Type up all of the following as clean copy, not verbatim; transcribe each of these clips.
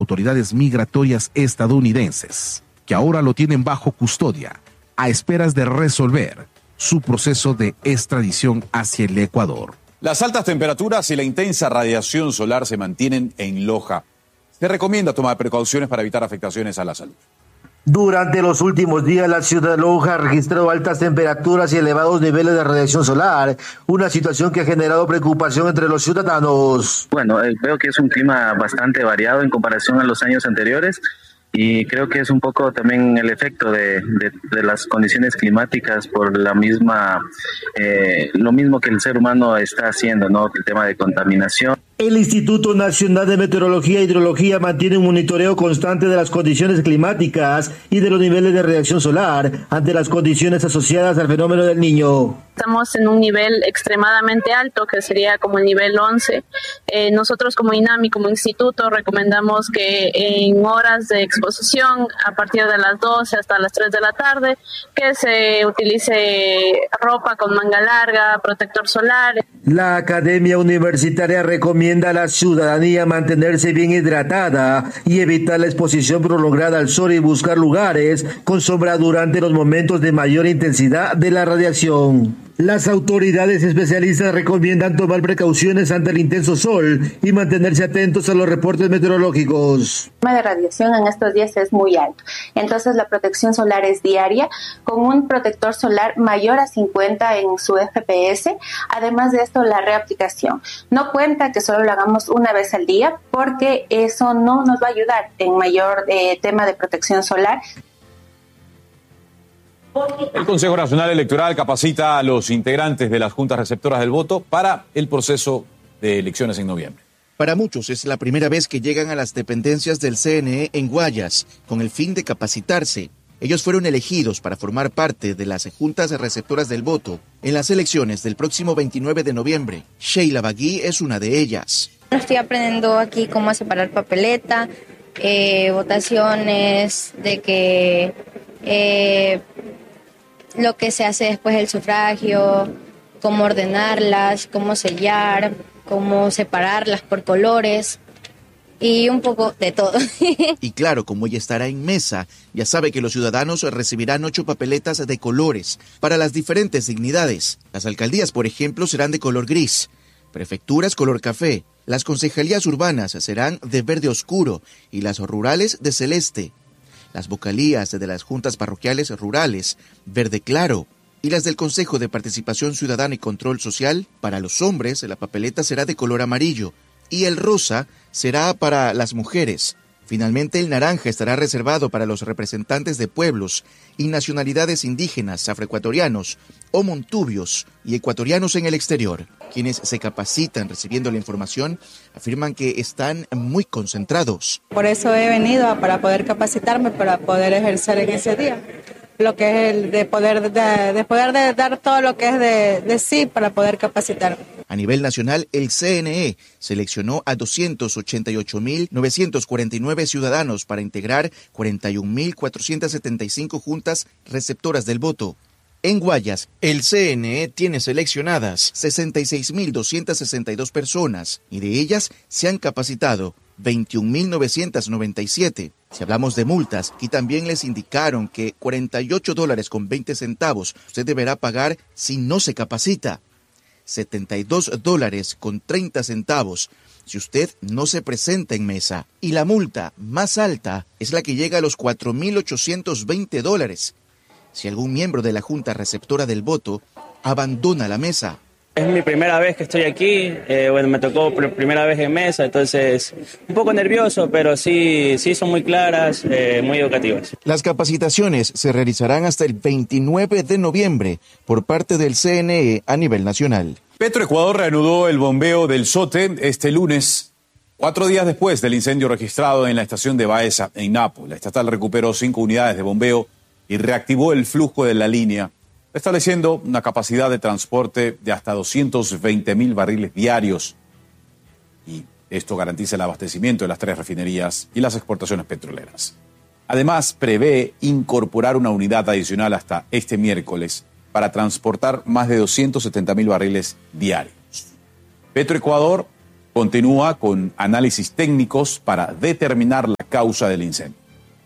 autoridades migratorias estadounidenses, que ahora lo tienen bajo custodia, a esperas de resolver su proceso de extradición hacia el Ecuador. Las altas temperaturas y la intensa radiación solar se mantienen en Loja. Se recomienda tomar precauciones para evitar afectaciones a la salud. Durante los últimos días, la ciudad de Loja ha registrado altas temperaturas y elevados niveles de radiación solar, una situación que ha generado preocupación entre los ciudadanos. Bueno, veo que es un clima bastante variado en comparación a los años anteriores. Y creo que es un poco también el efecto de las condiciones climáticas por la misma, lo mismo que el ser humano está haciendo, ¿no? El tema de contaminación. El Instituto Nacional de Meteorología e Hidrología mantiene un monitoreo constante de las condiciones climáticas y de los niveles de radiación solar ante las condiciones asociadas al fenómeno del Niño. Estamos en un nivel extremadamente alto, que sería como el nivel 11. Nosotros como INAMI, como instituto, recomendamos que en horas de exposición, a partir de las 12 hasta las 3 de la tarde, que se utilice ropa con manga larga, protector solar. La Academia Universitaria recomienda a la ciudadanía mantenerse bien hidratada y evitar la exposición prolongada al sol y buscar lugares con sombra durante los momentos de mayor intensidad de la radiación. Las autoridades especialistas recomiendan tomar precauciones ante el intenso sol y mantenerse atentos a los reportes meteorológicos. El tema de radiación en estos días es muy alto, entonces la protección solar es diaria con un protector solar mayor a 50 en su FPS. Además de esto, la reaplicación. No cuenta que solo lo hagamos una vez al día porque eso no nos va a ayudar en mayor tema de protección solar. El Consejo Nacional Electoral capacita a los integrantes de las juntas receptoras del voto para el proceso de elecciones en noviembre. Para muchos es la primera vez que llegan a las dependencias del CNE en Guayas, con el fin de capacitarse. Ellos fueron elegidos para formar parte de las juntas receptoras del voto en las elecciones del próximo 29 de noviembre. Sheila Bagui es una de ellas. Estoy aprendiendo aquí cómo separar papeleta, votaciones, de que lo que se hace después del sufragio, cómo ordenarlas, cómo sellar, cómo separarlas por colores y un poco de todo. Y claro, como ella estará en mesa, ya sabe que los ciudadanos recibirán 8 papeletas de colores para las diferentes dignidades. Las alcaldías, por ejemplo, serán de color gris, prefecturas color café, las concejalías urbanas serán de verde oscuro y las rurales de celeste. Las vocalías de las juntas parroquiales rurales, verde claro, y las del Consejo de Participación Ciudadana y Control Social, para los hombres la papeleta será de color amarillo y el rosa será para las mujeres. Finalmente el naranja estará reservado para los representantes de pueblos y nacionalidades indígenas, afroecuatorianos o montubios y ecuatorianos en el exterior. Quienes se capacitan recibiendo la información afirman que están muy concentrados. Por eso he venido para poder capacitarme, para poder ejercer en ese día lo que es el de poder dar todo lo que es de sí para poder capacitarme. A nivel nacional, el CNE seleccionó a 288.949 ciudadanos para integrar 41.475 juntas receptoras del voto. En Guayas, el CNE tiene seleccionadas 66.262 personas y de ellas se han capacitado 21.997. Si hablamos de multas, aquí también les indicaron que $48.20 usted deberá pagar si no se capacita. $72.30 si usted no se presenta en mesa. Y la multa más alta es la que llega a los $4.820 si algún miembro de la Junta Receptora del Voto abandona la mesa. Es mi primera vez que estoy aquí, me tocó por primera vez en mesa, entonces un poco nervioso, pero sí son muy claras, muy educativas. Las capacitaciones se realizarán hasta el 29 de noviembre por parte del CNE a nivel nacional. Petroecuador reanudó el bombeo del Sote este lunes, 4 días después del incendio registrado en la estación de Baeza, en Napo. La estatal recuperó 5 unidades de bombeo y reactivó el flujo de la línea, estableciendo una capacidad de transporte de hasta 220.000 barriles diarios. Y esto garantiza el abastecimiento de las 3 refinerías y las exportaciones petroleras. Además, prevé incorporar una unidad adicional hasta este miércoles para transportar más de 270.000 barriles diarios. Petroecuador continúa con análisis técnicos para determinar la causa del incendio.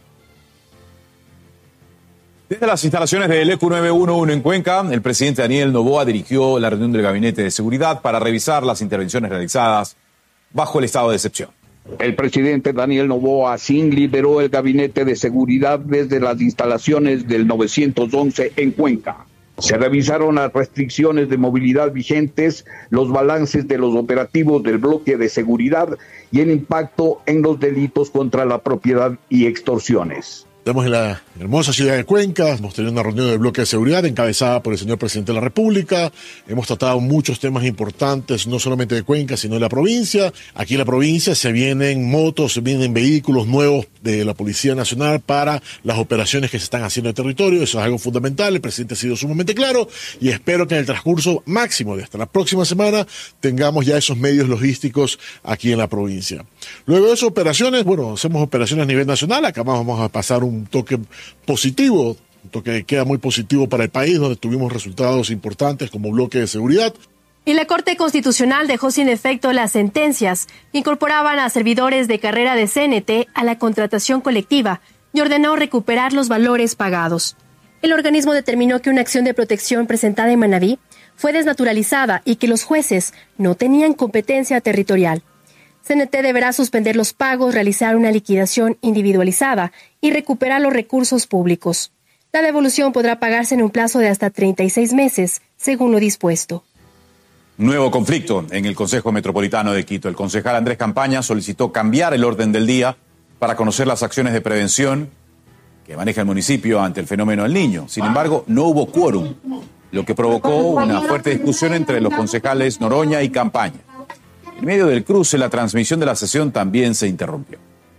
Desde las instalaciones del EQ 911 en Cuenca, el presidente Daniel Noboa dirigió la reunión del Gabinete de Seguridad para revisar las intervenciones realizadas bajo el estado de excepción. El presidente Daniel Noboa Sin lideró el Gabinete de Seguridad desde las instalaciones del 911 en Cuenca. Se revisaron las restricciones de movilidad vigentes, los balances de los operativos del bloque de seguridad y el impacto en los delitos contra la propiedad y extorsiones. Estamos en la hermosa ciudad de Cuenca, hemos tenido una reunión del bloque de seguridad encabezada por el señor presidente de la República. Hemos tratado muchos temas importantes, no solamente de Cuenca, sino de la provincia. Aquí en la provincia se vienen motos, se vienen vehículos nuevos de la Policía Nacional para las operaciones que se están haciendo en el territorio. Eso es algo fundamental, el presidente ha sido sumamente claro y espero que en el transcurso máximo de hasta la próxima semana tengamos ya esos medios logísticos aquí en la provincia. Luego de esas operaciones, hacemos operaciones a nivel nacional. Acá vamos a pasar un toque positivo, un toque que queda muy positivo para el país, donde tuvimos resultados importantes como bloque de seguridad. Y la Corte Constitucional dejó sin efecto las sentencias que incorporaban a servidores de carrera de CNT a la contratación colectiva y ordenó recuperar los valores pagados. El organismo determinó que una acción de protección presentada en Manabí fue desnaturalizada y que los jueces no tenían competencia territorial. CNT deberá suspender los pagos, realizar una liquidación individualizada y recuperar los recursos públicos. La devolución podrá pagarse en un plazo de hasta 36 meses, según lo dispuesto. Nuevo conflicto en el Consejo Metropolitano de Quito. El concejal Andrés Campaña solicitó cambiar el orden del día para conocer las acciones de prevención que maneja el municipio ante el fenómeno del Niño. Sin embargo, no hubo quórum, lo que provocó una fuerte discusión entre los concejales Noroña y Campaña. En medio del cruce, la transmisión de la sesión también se interrumpió.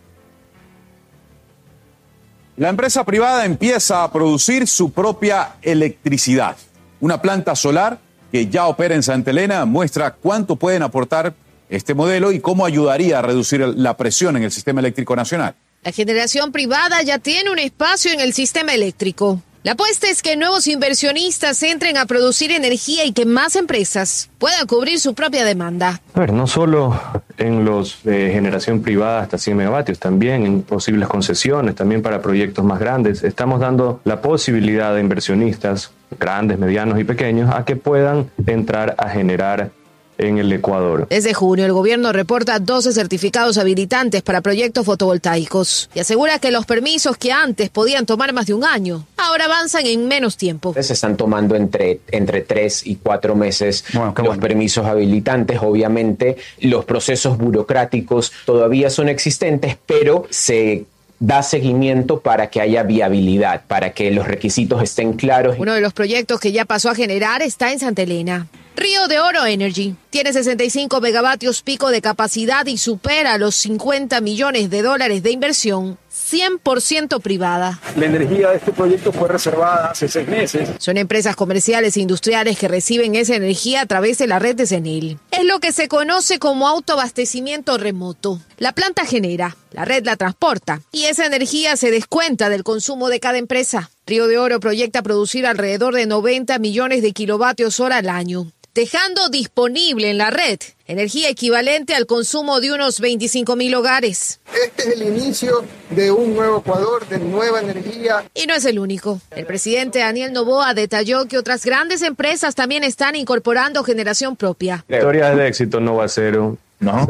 La empresa privada empieza a producir su propia electricidad. Una planta solar que ya opera en Santa Elena muestra cuánto pueden aportar este modelo y cómo ayudaría a reducir la presión en el sistema eléctrico nacional. La generación privada ya tiene un espacio en el sistema eléctrico. La apuesta es que nuevos inversionistas entren a producir energía y que más empresas puedan cubrir su propia demanda. No solo en los de generación privada hasta 100 megavatios, también en posibles concesiones, también para proyectos más grandes. Estamos dando la posibilidad a inversionistas grandes, medianos y pequeños a que puedan entrar a generar en el Ecuador. Desde junio, el gobierno reporta 12 certificados habilitantes para proyectos fotovoltaicos y asegura que los permisos que antes podían tomar más de un año, ahora avanzan en menos tiempo. Se están tomando entre 3 y 4 meses los permisos habilitantes. Obviamente, los procesos burocráticos todavía son existentes, pero se da seguimiento para que haya viabilidad, para que los requisitos estén claros. Uno de los proyectos que ya pasó a generar está en Santa Elena. Río de Oro Energy tiene 65 megavatios pico de capacidad y supera los $50 millones de inversión, 100% privada. La energía de este proyecto fue reservada hace 6 meses. Son empresas comerciales e industriales que reciben esa energía a través de la red de CENEL. Es lo que se conoce como autoabastecimiento remoto. La planta genera, la red la transporta y esa energía se descuenta del consumo de cada empresa. Río de Oro proyecta producir alrededor de 90 millones de kilovatios hora al año, dejando disponible en la red energía equivalente al consumo de unos 25,000 hogares. Este es el inicio de un nuevo Ecuador, de nueva energía. Y no es el único. El presidente Daniel Noboa detalló que otras grandes empresas también están incorporando generación propia. Historias de éxito, Nova Cero. ¿No?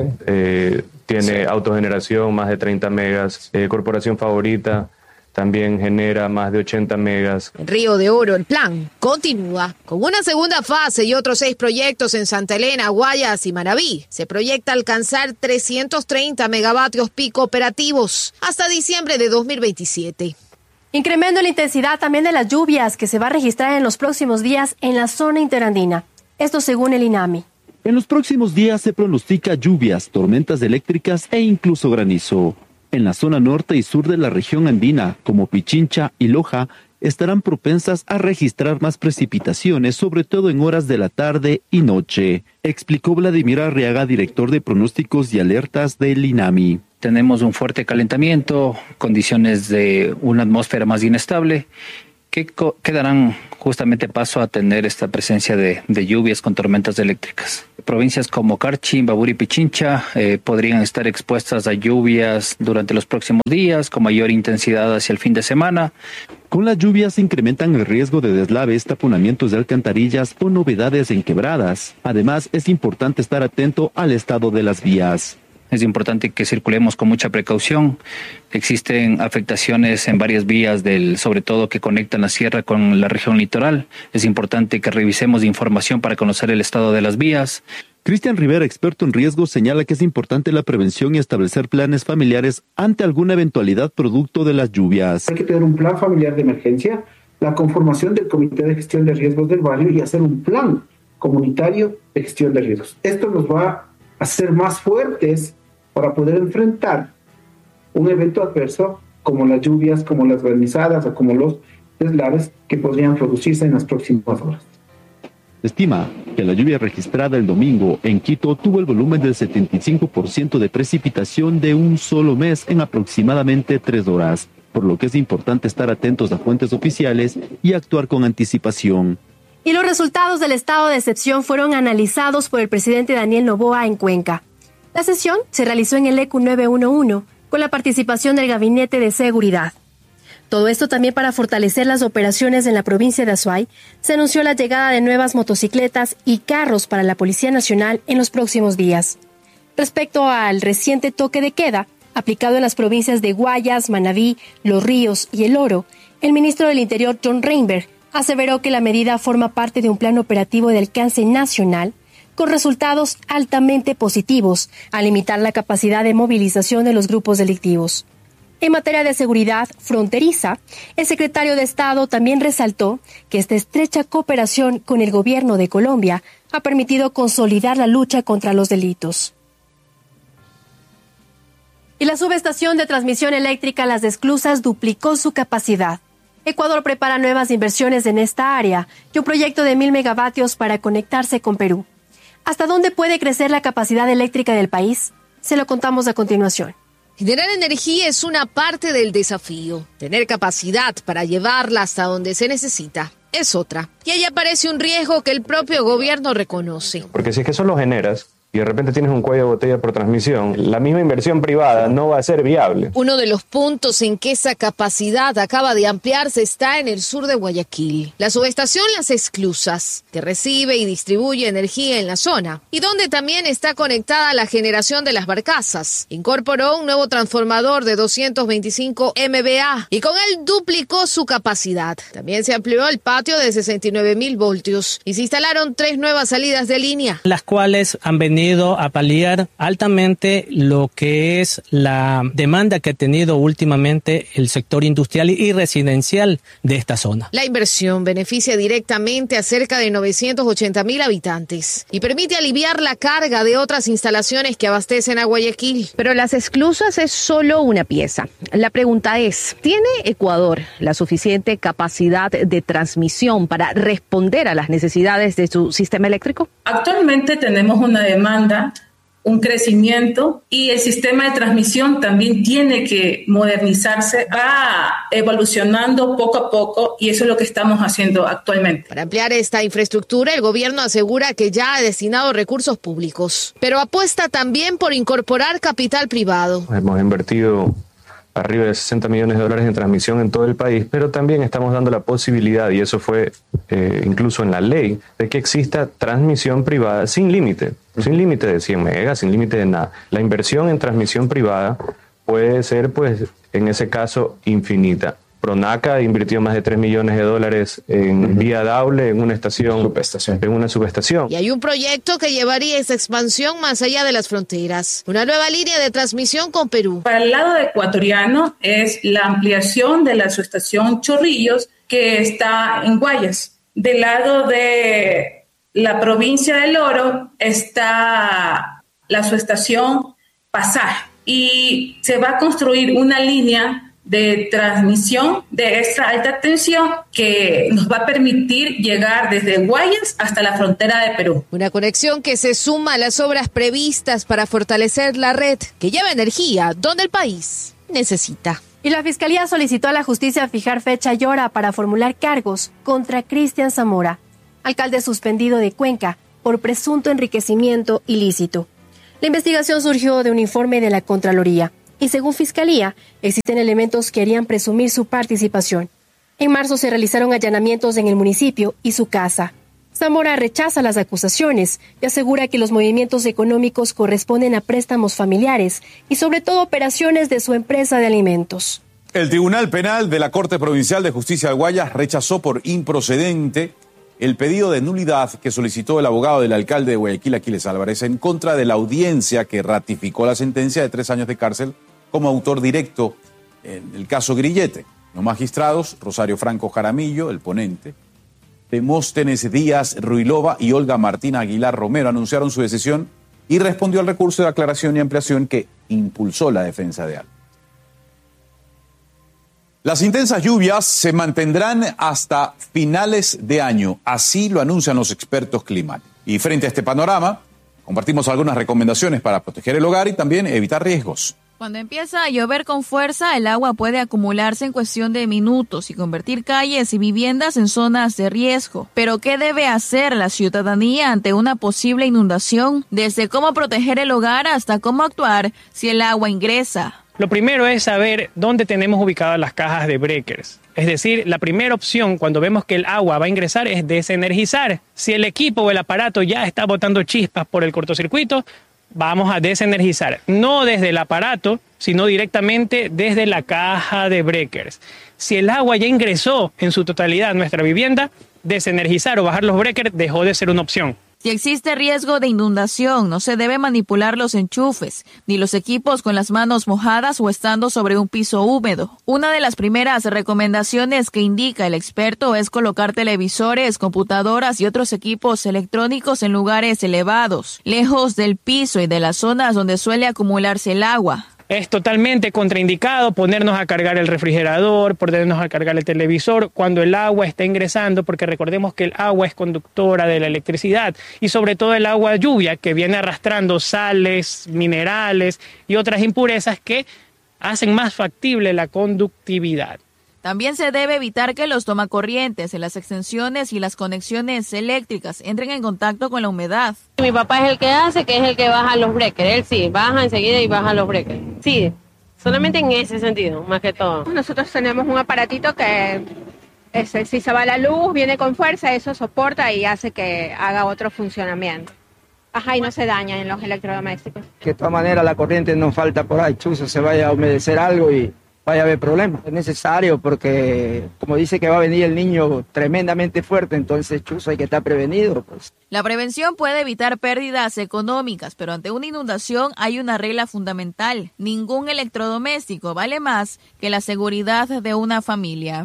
Tiene autogeneración, más de 30 megas. Corporación Favorita también genera más de 80 megas. En Río de Oro el plan continúa. Con una segunda fase y otros 6 proyectos en Santa Elena, Guayas y Manabí, se proyecta alcanzar 330 megavatios pico operativos hasta diciembre de 2027. Incremento en la intensidad también de las lluvias que se va a registrar en los próximos días en la zona interandina. Esto según el INAMI. En los próximos días se pronostica lluvias, tormentas eléctricas e incluso granizo. En la zona norte y sur de la región andina, como Pichincha y Loja, estarán propensas a registrar más precipitaciones, sobre todo en horas de la tarde y noche, explicó Vladimir Arriaga, director de pronósticos y alertas del INAMI. Tenemos un fuerte calentamiento, condiciones de una atmósfera más inestable, que quedarán justamente paso a tener esta presencia de lluvias con tormentas eléctricas. Provincias como Carchi, Imbabura y Pichincha podrían estar expuestas a lluvias durante los próximos días con mayor intensidad hacia el fin de semana. Con las lluvias se incrementan el riesgo de deslaves, taponamientos de alcantarillas o novedades en quebradas. Además, es importante estar atento al estado de las vías. Es importante que circulemos con mucha precaución. Existen afectaciones en varias vías, sobre todo que conectan la sierra con la región litoral. Es importante que revisemos información para conocer el estado de las vías. Cristian Rivera, experto en riesgos, señala que es importante la prevención y establecer planes familiares ante alguna eventualidad producto de las lluvias. Hay que tener un plan familiar de emergencia, la conformación del Comité de Gestión de Riesgos del barrio y hacer un plan comunitario de gestión de riesgos. Esto nos va a hacer más fuertes para poder enfrentar un evento adverso como las lluvias, como las granizadas o como los deslaves que podrían producirse en las próximas horas. Se estima que la lluvia registrada el domingo en Quito tuvo el volumen del 75% de precipitación de un solo mes en aproximadamente 3 horas, por lo que es importante estar atentos a fuentes oficiales y actuar con anticipación. Y los resultados del estado de excepción fueron analizados por el presidente Daniel Noboa en Cuenca. La sesión se realizó en el ECU 911 con la participación del Gabinete de Seguridad. Todo esto también para fortalecer las operaciones en la provincia de Azuay. Se anunció la llegada de nuevas motocicletas y carros para la Policía Nacional en los próximos días. Respecto al reciente toque de queda, aplicado en las provincias de Guayas, Manabí, Los Ríos y El Oro, el ministro del Interior, John Reinberg, aseveró que la medida forma parte de un plan operativo de alcance nacional con resultados altamente positivos al limitar la capacidad de movilización de los grupos delictivos. En materia de seguridad fronteriza, el secretario de Estado también resaltó que esta estrecha cooperación con el gobierno de Colombia ha permitido consolidar la lucha contra los delitos. Y la subestación de transmisión eléctrica Las Esclusas duplicó su capacidad. Ecuador prepara nuevas inversiones en esta área y un proyecto de 1.000 megavatios para conectarse con Perú. ¿Hasta dónde puede crecer la capacidad eléctrica del país? Se lo contamos a continuación. Generar energía es una parte del desafío. Tener capacidad para llevarla hasta donde se necesita es otra. Y ahí aparece un riesgo que el propio gobierno reconoce. Porque si es que solo generas y de repente tienes un cuello de botella por transmisión, la misma inversión privada no va a ser viable. Uno de los puntos en que esa capacidad acaba de ampliarse está en el sur de Guayaquil. La subestación Las Esclusas, que recibe y distribuye energía en la zona, y donde también está conectada la generación de las barcazas. Incorporó un nuevo transformador de 225 MVA y con él duplicó su capacidad. También se amplió el patio de 69.000 voltios y se instalaron 3 nuevas salidas de línea, las cuales han venido a paliar altamente lo que es la demanda que ha tenido últimamente el sector industrial y residencial de esta zona. La inversión beneficia directamente a cerca de 980.000 habitantes y permite aliviar la carga de otras instalaciones que abastecen a Guayaquil. Pero Las Esclusas es solo una pieza. La pregunta es, ¿tiene Ecuador la suficiente capacidad de transmisión para responder a las necesidades de su sistema eléctrico? Actualmente tenemos una demanda, un crecimiento, y el sistema de transmisión también tiene que modernizarse, va evolucionando poco a poco y eso es lo que estamos haciendo actualmente. Para ampliar esta infraestructura, el gobierno asegura que ya ha destinado recursos públicos, pero apuesta también por incorporar capital privado. Hemos invertido arriba de $60 millones en transmisión en todo el país, pero también estamos dando la posibilidad, y eso fue incluso en la ley, de que exista transmisión privada sin límite de 100 megas, sin límite de nada. La inversión en transmisión privada puede ser, pues, en ese caso, infinita. Pronaca invirtió más de $3 millones en vía Daule, en una subestación. Y hay un proyecto que llevaría esa expansión más allá de las fronteras. Una nueva línea de transmisión con Perú. Para el lado ecuatoriano es la ampliación de la subestación Chorrillos, que está en Guayas. Del lado de la provincia del Oro está la subestación Pasaje. Y se va a construir una línea de transmisión de extra alta tensión que nos va a permitir llegar desde Guayas hasta la frontera de Perú. Una conexión que se suma a las obras previstas para fortalecer la red que lleva energía donde el país necesita. Y la Fiscalía solicitó a la justicia fijar fecha y hora para formular cargos contra Cristian Zamora, alcalde suspendido de Cuenca, por presunto enriquecimiento ilícito. La investigación surgió de un informe de la Contraloría y, según Fiscalía, existen elementos que harían presumir su participación. En marzo se realizaron allanamientos en el municipio y su casa. Zamora rechaza las acusaciones y asegura que los movimientos económicos corresponden a préstamos familiares y sobre todo operaciones de su empresa de alimentos. El Tribunal Penal de la Corte Provincial de Justicia de Guayas rechazó por improcedente el pedido de nulidad que solicitó el abogado del alcalde de Guayaquil, Aquiles Álvarez, en contra de la audiencia que ratificó la sentencia de 3 años de cárcel como autor directo en el caso Grillete. Los magistrados, Rosario Franco Jaramillo, el ponente, Demóstenes Díaz Ruilova y Olga Martina Aguilar Romero anunciaron su decisión y respondió al recurso de aclaración y ampliación que impulsó la defensa de Álvarez. Las intensas lluvias se mantendrán hasta finales de año, así lo anuncian los expertos climáticos. Y frente a este panorama, compartimos algunas recomendaciones para proteger el hogar y también evitar riesgos. Cuando empieza a llover con fuerza, el agua puede acumularse en cuestión de minutos y convertir calles y viviendas en zonas de riesgo. Pero ¿qué debe hacer la ciudadanía ante una posible inundación? Desde cómo proteger el hogar hasta cómo actuar si el agua ingresa. Lo primero es saber dónde tenemos ubicadas las cajas de breakers. Es decir, la primera opción cuando vemos que el agua va a ingresar es desenergizar. Si el equipo o el aparato ya está botando chispas por el cortocircuito, vamos a desenergizar. No desde el aparato, sino directamente desde la caja de breakers. Si el agua ya ingresó en su totalidad a nuestra vivienda, desenergizar o bajar los breakers dejó de ser una opción. Si existe riesgo de inundación, no se debe manipular los enchufes, ni los equipos con las manos mojadas o estando sobre un piso húmedo. Una de las primeras recomendaciones que indica el experto es colocar televisores, computadoras y otros equipos electrónicos en lugares elevados, lejos del piso y de las zonas donde suele acumularse el agua. Es totalmente contraindicado ponernos a cargar el refrigerador, ponernos a cargar el televisor cuando el agua está ingresando, porque recordemos que el agua es conductora de la electricidad y sobre todo el agua de lluvia que viene arrastrando sales, minerales y otras impurezas que hacen más factible la conductividad. También se debe evitar que los tomacorrientes en las extensiones y las conexiones eléctricas entren en contacto con la humedad. Mi papá es el que hace, que es el que baja los breakers. Él sí, baja enseguida y baja los breakers. Sí, solamente en ese sentido, más que todo. Nosotros tenemos un aparatito que si se va la luz, viene con fuerza, eso soporta y hace que haga otro funcionamiento. Ajá, y no se dañan en los electrodomésticos. Que de todas maneras la corriente no falta por ahí, chuzo, se vaya a humedecer algo y vaya a haber problemas. Es necesario porque, como dice que va a venir el niño tremendamente fuerte, entonces, chuzo, hay que estar prevenido. Pues. La prevención puede evitar pérdidas económicas, pero ante una inundación hay una regla fundamental. Ningún electrodoméstico vale más que la seguridad de una familia.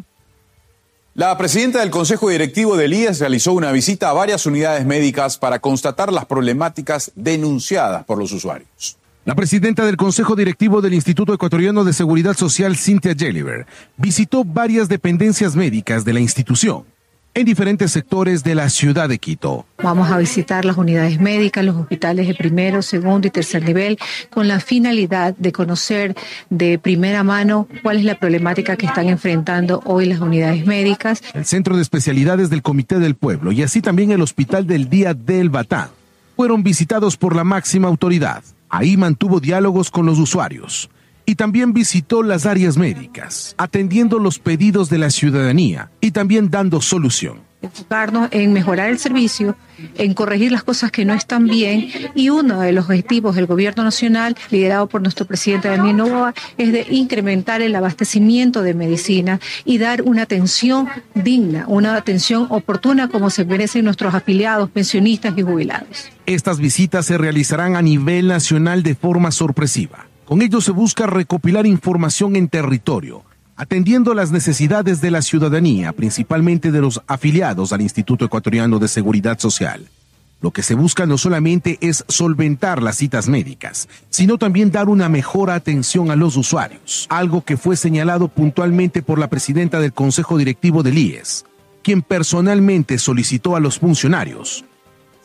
La presidenta del Consejo Directivo del IES realizó una visita a varias unidades médicas para constatar las problemáticas denunciadas por los usuarios. La presidenta del Consejo Directivo del Instituto Ecuatoriano de Seguridad Social, Cynthia Jelliver, visitó varias dependencias médicas de la institución en diferentes sectores de la ciudad de Quito. Vamos a visitar las unidades médicas, los hospitales de primero, segundo y tercer nivel, con la finalidad de conocer de primera mano cuál es la problemática que están enfrentando hoy las unidades médicas. El Centro de Especialidades del Comité del Pueblo y así también el Hospital del Día del Batán fueron visitados por la máxima autoridad. Ahí mantuvo diálogos con los usuarios y también visitó las áreas médicas, atendiendo los pedidos de la ciudadanía y también dando solución. Enfocarnos en mejorar el servicio, en corregir las cosas que no están bien y uno de los objetivos del gobierno nacional, liderado por nuestro presidente Daniel Noboa, es de incrementar el abastecimiento de medicina y dar una atención digna, una atención oportuna como se merecen nuestros afiliados, pensionistas y jubilados. Estas visitas se realizarán a nivel nacional de forma sorpresiva. Con ello se busca recopilar información en territorio, atendiendo las necesidades de la ciudadanía, principalmente de los afiliados al Instituto Ecuatoriano de Seguridad Social. Lo que se busca no solamente es solventar las citas médicas, sino también dar una mejor atención a los usuarios, algo que fue señalado puntualmente por la presidenta del Consejo Directivo del IES, quien personalmente solicitó a los funcionarios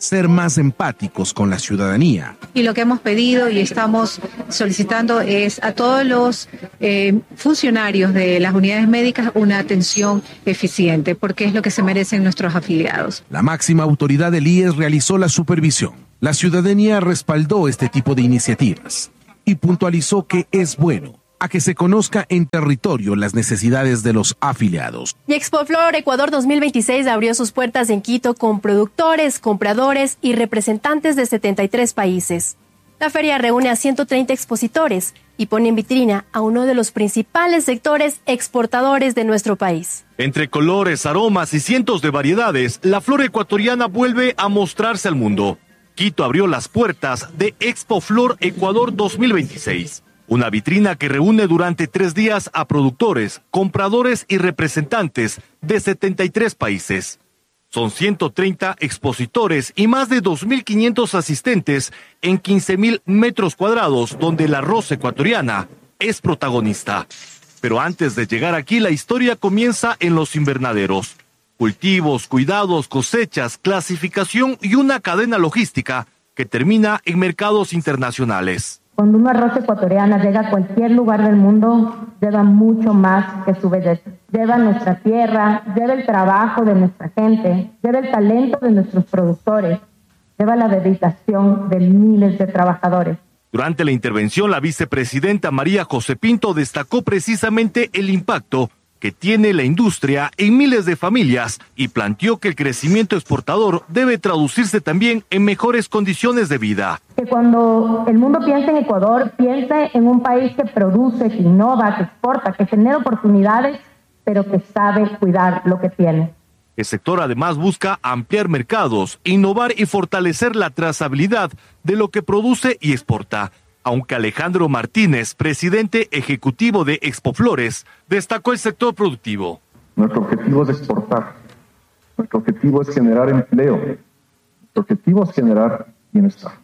ser más empáticos con la ciudadanía. Y lo que hemos pedido y estamos solicitando es a todos los funcionarios de las unidades médicas una atención eficiente, porque es lo que se merecen nuestros afiliados. La máxima autoridad del IES realizó la supervisión. La ciudadanía respaldó este tipo de iniciativas y puntualizó que es bueno a que se conozca en territorio las necesidades de los afiliados. Y ExpoFlor Ecuador 2026 abrió sus puertas en Quito con productores, compradores y representantes de 73 países. La feria reúne a 130 expositores y pone en vitrina a uno de los principales sectores exportadores de nuestro país. Entre colores, aromas y cientos de variedades, la flora ecuatoriana vuelve a mostrarse al mundo. Quito abrió las puertas de ExpoFlor Ecuador 2026. Una vitrina que reúne durante 3 días a productores, compradores y representantes de 73 países. Son 130 expositores y más de 2.500 asistentes en 15.000 metros cuadrados donde la rosa ecuatoriana es protagonista. Pero antes de llegar aquí, la historia comienza en los invernaderos. Cultivos, cuidados, cosechas, clasificación y una cadena logística que termina en mercados internacionales. Cuando una rosa ecuatoriana llega a cualquier lugar del mundo, lleva mucho más que su belleza. Lleva nuestra tierra, lleva el trabajo de nuestra gente, lleva el talento de nuestros productores, lleva la dedicación de miles de trabajadores. Durante la intervención, la vicepresidenta María José Pinto destacó precisamente el impacto que tiene la industria en miles de familias y planteó que el crecimiento exportador debe traducirse también en mejores condiciones de vida. Que cuando el mundo piense en Ecuador, piense en un país que produce, que innova, que exporta, que genera oportunidades, pero que sabe cuidar lo que tiene. El sector además busca ampliar mercados, innovar y fortalecer la trazabilidad de lo que produce y exporta. Aunque Alejandro Martínez, presidente ejecutivo de ExpoFlores, destacó el sector productivo. Nuestro objetivo es exportar, nuestro objetivo es generar empleo, nuestro objetivo es generar bienestar.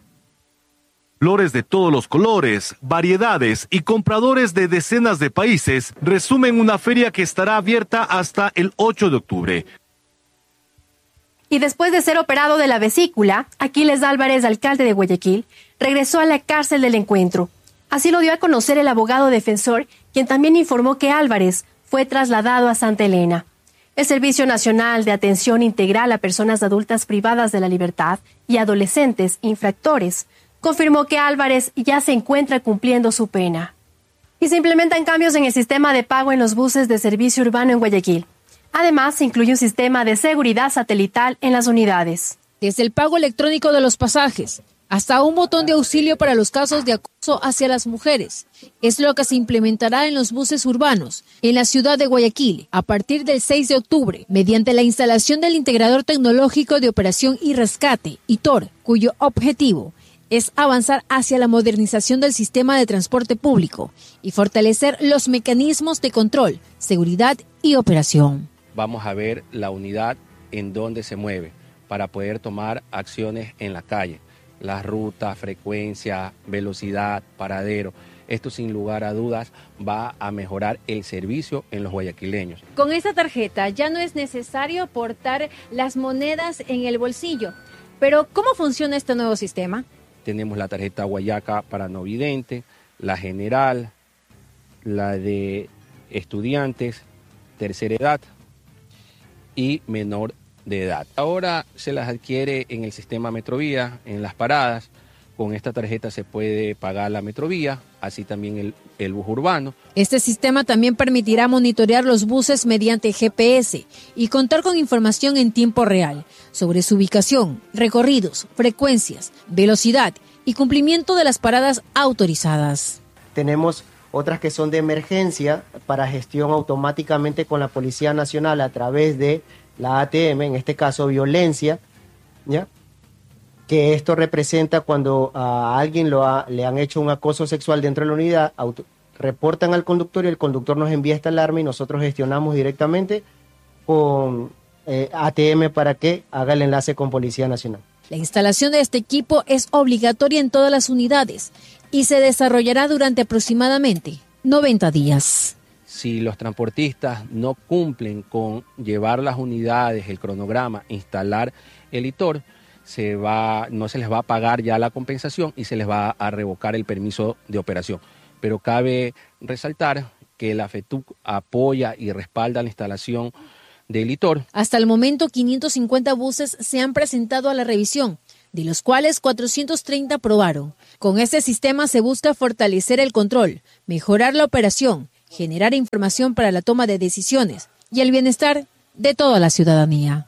Flores de todos los colores, variedades y compradores de decenas de países resumen una feria que estará abierta hasta el 8 de octubre. Y después de ser operado de la vesícula, Aquiles Álvarez, alcalde de Guayaquil, regresó a la cárcel del Encuentro. Así lo dio a conocer el abogado defensor, quien también informó que Álvarez fue trasladado a Santa Elena. El Servicio Nacional de Atención Integral a Personas Adultas Privadas de la Libertad y Adolescentes Infractores confirmó que Álvarez ya se encuentra cumpliendo su pena. Y se implementan cambios en el sistema de pago en los buses de servicio urbano en Guayaquil. Además, se incluye un sistema de seguridad satelital en las unidades. Desde el pago electrónico de los pasajes hasta un botón de auxilio para los casos de acoso hacia las mujeres. Es lo que se implementará en los buses urbanos en la ciudad de Guayaquil a partir del 6 de octubre, mediante la instalación del Integrador Tecnológico de Operación y Rescate, ITOR, cuyo objetivo es avanzar hacia la modernización del sistema de transporte público y fortalecer los mecanismos de control, seguridad y operación. Vamos a ver la unidad en donde se mueve para poder tomar acciones en la calle. Las rutas, frecuencia, velocidad, paradero. Esto sin lugar a dudas va a mejorar el servicio en los guayaquileños. Con esta tarjeta ya no es necesario portar las monedas en el bolsillo. Pero ¿cómo funciona este nuevo sistema? Tenemos la tarjeta Guayaca para no vidente, la general, la de estudiantes, tercera edad y menor de edad. Ahora se las adquiere en el sistema Metrovía, en las paradas. Con esta tarjeta se puede pagar la Metrovía, así también el bus urbano. Este sistema también permitirá monitorear los buses mediante GPS y contar con información en tiempo real sobre su ubicación, recorridos, frecuencias, velocidad y cumplimiento de las paradas autorizadas. Tenemos otras que son de emergencia para gestión automáticamente con la Policía Nacional a través de la ATM, en este caso violencia, ¿ya? Que esto representa cuando a alguien le han hecho un acoso sexual dentro de la unidad, reportan al conductor y el conductor nos envía esta alarma y nosotros gestionamos directamente con ATM para que haga el enlace con Policía Nacional. La instalación de este equipo es obligatoria en todas las unidades y se desarrollará durante aproximadamente 90 días. Si los transportistas no cumplen con llevar las unidades, el cronograma, instalar el ITOR, no se les va a pagar ya la compensación y se les va a revocar el permiso de operación. Pero cabe resaltar que la FETUC apoya y respalda la instalación del Litor. Hasta el momento, 550 buses se han presentado a la revisión, de los cuales 430 aprobaron. Con este sistema se busca fortalecer el control, mejorar la operación, generar información para la toma de decisiones y el bienestar de toda la ciudadanía.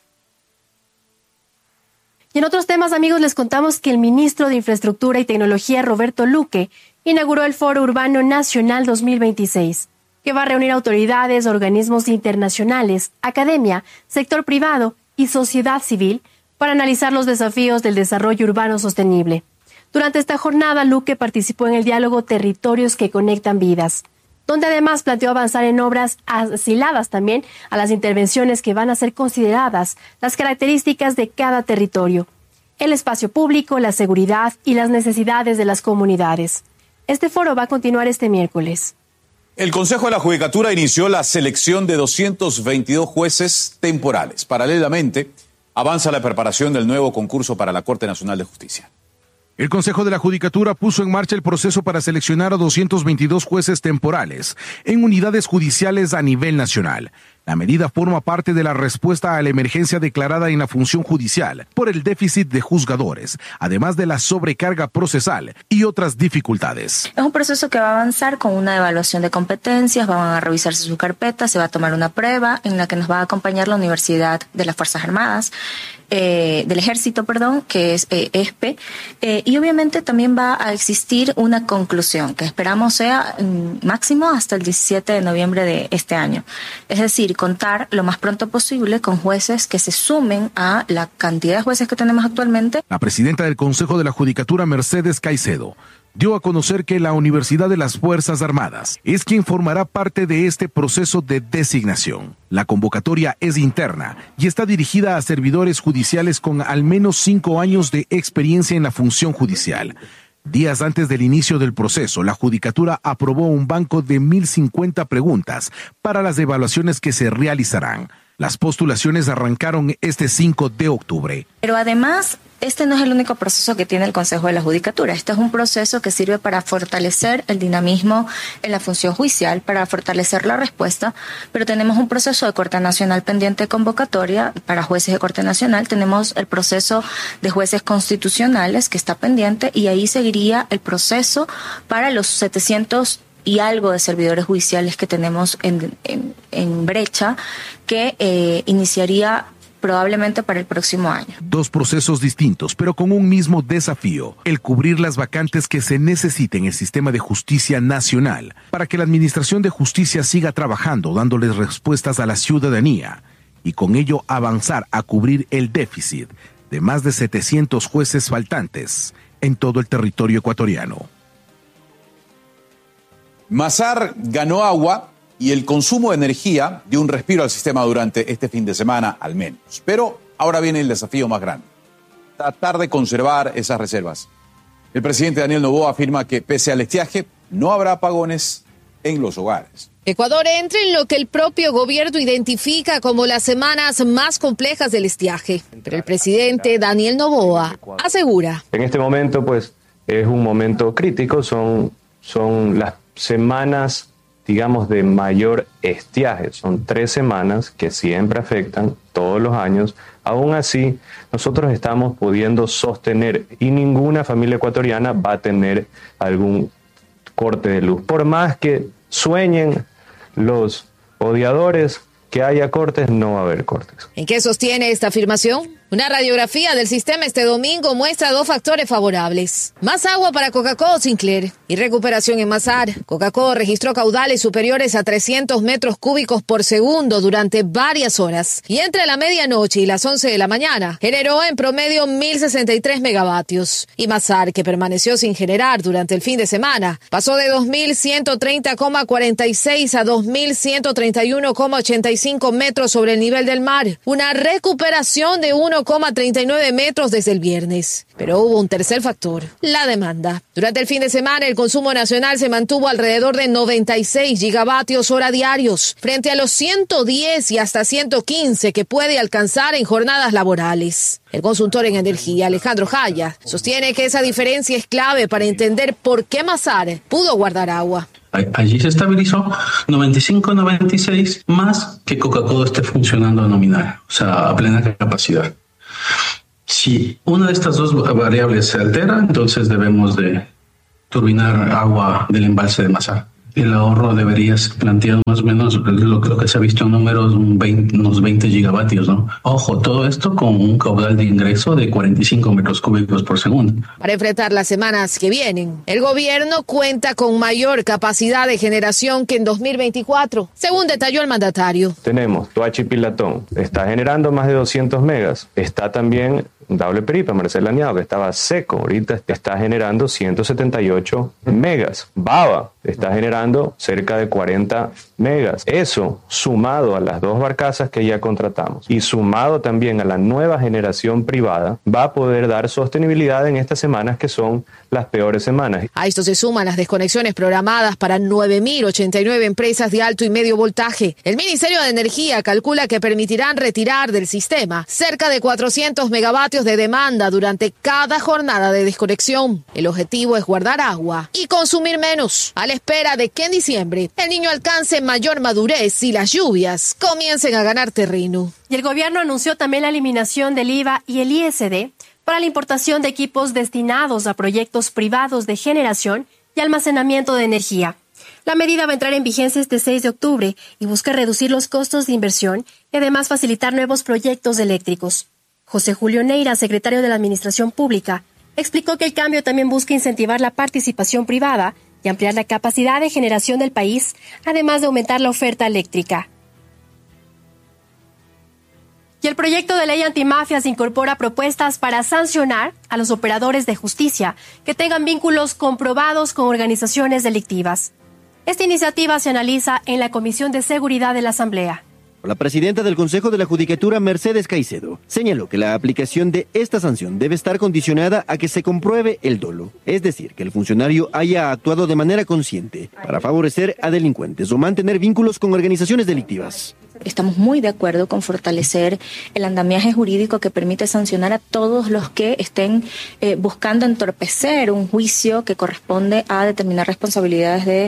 Y en otros temas, amigos, les contamos que el ministro de Infraestructura y Tecnología, Roberto Luque, inauguró el Foro Urbano Nacional 2026, que va a reunir autoridades, organismos internacionales, academia, sector privado y sociedad civil para analizar los desafíos del desarrollo urbano sostenible. Durante esta jornada, Luque participó en el diálogo Territorios que Conectan Vidas, donde además planteó avanzar en obras asiladas también a las intervenciones que van a ser consideradas las características de cada territorio, el espacio público, la seguridad y las necesidades de las comunidades. Este foro va a continuar este miércoles. El Consejo de la Judicatura inició la selección de 222 jueces temporales. Paralelamente, avanza la preparación del nuevo concurso para la Corte Nacional de Justicia. El Consejo de la Judicatura puso en marcha el proceso para seleccionar a 222 jueces temporales en unidades judiciales a nivel nacional. La medida forma parte de la respuesta a la emergencia declarada en la función judicial por el déficit de juzgadores, además de la sobrecarga procesal y otras dificultades. Es un proceso que va a avanzar con una evaluación de competencias, van a revisarse sus carpetas, se va a tomar una prueba en la que nos va a acompañar la Universidad de las Fuerzas Armadas, del Ejército, que es ESPE, y obviamente también va a existir una conclusión que esperamos sea máximo hasta el 17 de noviembre de este año. Es decir, contar lo más pronto posible con jueces que se sumen a la cantidad de jueces que tenemos actualmente. La presidenta del Consejo de la Judicatura, Mercedes Caicedo, dio a conocer que la Universidad de las Fuerzas Armadas es quien formará parte de este proceso de designación. La convocatoria es interna y está dirigida a servidores judiciales con al menos 5 años de experiencia en la función judicial. Días antes del inicio del proceso, la Judicatura aprobó un banco de 1.050 preguntas para las evaluaciones que se realizarán. Las postulaciones arrancaron este 5 de octubre. Pero además, este no es el único proceso que tiene el Consejo de la Judicatura. Este es un proceso que sirve para fortalecer el dinamismo en la función judicial, para fortalecer la respuesta, pero tenemos un proceso de Corte Nacional pendiente de convocatoria para jueces de Corte Nacional, tenemos el proceso de jueces constitucionales que está pendiente y ahí seguiría el proceso para los 700 y algo de servidores judiciales que tenemos en brecha que iniciaría probablemente para el próximo año. 2 procesos distintos, pero con un mismo desafío, el cubrir las vacantes que se necesiten en el sistema de justicia nacional, para que la Administración de Justicia siga trabajando, dándoles respuestas a la ciudadanía, y con ello avanzar a cubrir el déficit de más de 700 jueces faltantes en todo el territorio ecuatoriano. Masar ganó agua y el consumo de energía dio un respiro al sistema durante este fin de semana al menos. Pero ahora viene el desafío más grande, tratar de conservar esas reservas. El presidente Daniel Noboa afirma que pese al estiaje no habrá apagones en los hogares. Ecuador entra en lo que el propio gobierno identifica como las semanas más complejas del estiaje. Pero el presidente Daniel Noboa asegura. En este momento, pues, es un momento crítico, son las semanas, digamos, de mayor estiaje. Son 3 semanas que siempre afectan todos los años. Aún así, nosotros estamos pudiendo sostener y ninguna familia ecuatoriana va a tener algún corte de luz. Por más que sueñen los odiadores que haya cortes, no va a haber cortes. ¿En qué sostiene esta afirmación? Una radiografía del sistema este domingo muestra 2 factores favorables. Más agua para Coca-Cola Sinclair y recuperación en Masar. Coca-Cola registró caudales superiores a 300 metros cúbicos por segundo durante varias horas. Y entre la medianoche y las 11 de la mañana, generó en promedio 1.063 megavatios. Y Masar, que permaneció sin generar durante el fin de semana, pasó de 2.130,46 a 2.131,85 metros sobre el nivel del mar. Una recuperación de 1,5 1,39 metros desde el viernes. Pero hubo un tercer factor, la demanda. Durante el fin de semana, el consumo nacional se mantuvo alrededor de 96 gigavatios hora diarios, frente a los 110 y hasta 115 que puede alcanzar en jornadas laborales. El consultor en energía, Alejandro Jaya, sostiene que esa diferencia es clave para entender por qué Masar pudo guardar agua. Allí se estabilizó 95-96 más que Coca-Cola esté funcionando a nominal, o sea, a plena capacidad. Si una de estas dos variables se altera, entonces debemos de turbinar agua del embalse de Masar. El ahorro debería ser planteado más o menos lo que se ha visto en números, unos 20 gigavatios, ¿no? Ojo, todo esto con un caudal de ingreso de 45 metros cúbicos por segundo. Para enfrentar las semanas que vienen, el gobierno cuenta con mayor capacidad de generación que en 2024, según detalló el mandatario. Tenemos Toachi-Pilatón, está generando más de 200 megas. Está también Daule Peripa, Marcela Niao, que estaba seco, ahorita está generando 178 megas. Baba está generando cerca de 40 megas. Eso, sumado a las dos barcazas que ya contratamos y sumado también a la nueva generación privada, va a poder dar sostenibilidad en estas semanas que son las peores semanas. A esto se suman las desconexiones programadas para 9.089 empresas de alto y medio voltaje. El Ministerio de Energía calcula que permitirán retirar del sistema cerca de 400 megavatios de demanda durante cada jornada de desconexión. El objetivo es guardar agua y consumir menos, a la espera de que en diciembre el Niño alcance mayor madurez y las lluvias comiencen a ganar terreno. Y el gobierno anunció también la eliminación del IVA y el ISD para la importación de equipos destinados a proyectos privados de generación y almacenamiento de energía. La medida va a entrar en vigencia este 6 de octubre y busca reducir los costos de inversión y además facilitar nuevos proyectos eléctricos. José Julio Neira, secretario de la Administración Pública, explicó que el cambio también busca incentivar la participación privada y ampliar la capacidad de generación del país, además de aumentar la oferta eléctrica. Y el proyecto de ley antimafias incorpora propuestas para sancionar a los operadores de justicia que tengan vínculos comprobados con organizaciones delictivas. Esta iniciativa se analiza en la Comisión de Seguridad de la Asamblea. La presidenta del Consejo de la Judicatura, Mercedes Caicedo, señaló que la aplicación de esta sanción debe estar condicionada a que se compruebe el dolo, es decir, que el funcionario haya actuado de manera consciente para favorecer a delincuentes o mantener vínculos con organizaciones delictivas. Estamos muy de acuerdo con fortalecer el andamiaje jurídico que permite sancionar a todos los que estén buscando entorpecer un juicio que corresponde a determinar responsabilidades de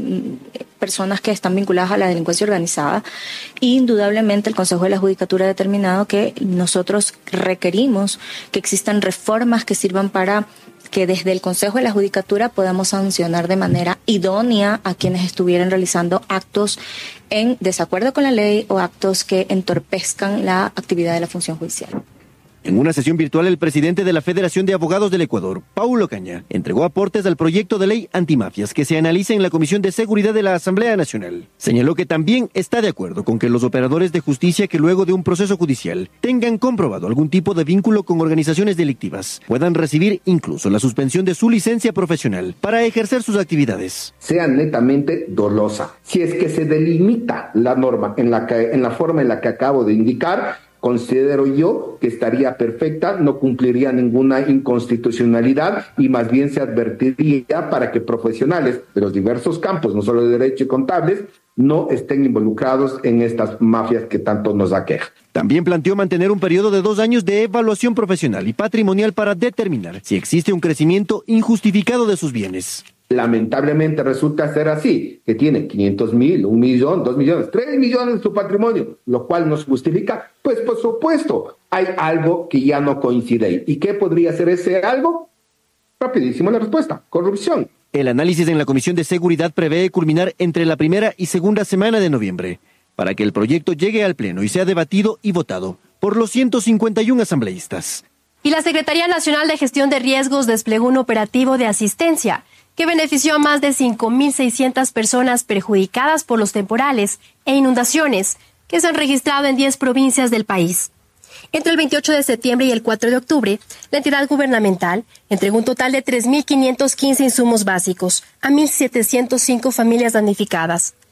personas que están vinculadas a la delincuencia organizada. Indudablemente el Consejo de la Judicatura ha determinado que nosotros requerimos que existan reformas que sirvan para que desde el Consejo de la Judicatura podamos sancionar de manera idónea a quienes estuvieran realizando actos en desacuerdo con la ley o actos que entorpezcan la actividad de la función judicial. En una sesión virtual, el presidente de la Federación de Abogados del Ecuador, Paulo Caña, entregó aportes al proyecto de ley antimafias que se analiza en la Comisión de Seguridad de la Asamblea Nacional. Señaló que también está de acuerdo con que los operadores de justicia que luego de un proceso judicial tengan comprobado algún tipo de vínculo con organizaciones delictivas puedan recibir incluso la suspensión de su licencia profesional para ejercer sus actividades. Sea netamente dolosa. Si es que se delimita la norma en la forma en la que acabo de indicar, considero yo que estaría perfecta, no cumpliría ninguna inconstitucionalidad y más bien se advertiría para que profesionales de los diversos campos, no solo de derecho y contables, no estén involucrados en estas mafias que tanto nos aquejan. También planteó mantener un periodo de 2 años de evaluación profesional y patrimonial para determinar si existe un crecimiento injustificado de sus bienes. Lamentablemente resulta ser así, que tiene 500,000, 1 millón, 2 millones, 3 millones en su patrimonio, lo cual nos justifica, pues por supuesto, hay algo que ya no coincide. ¿Y qué podría ser ese algo? Rapidísimo la respuesta, corrupción. El análisis en la Comisión de Seguridad prevé culminar entre la primera y segunda semana de noviembre, para que el proyecto llegue al Pleno y sea debatido y votado por los 151 asambleístas. Y la Secretaría Nacional de Gestión de Riesgos desplegó un operativo de asistencia que benefició a más de 5.600 personas perjudicadas por los temporales e inundaciones que se han registrado en 10 provincias del país. Entre el 28 de septiembre y el 4 de octubre, la entidad gubernamental entregó un total de 3.515 insumos básicos a 1.705 familias damnificadas.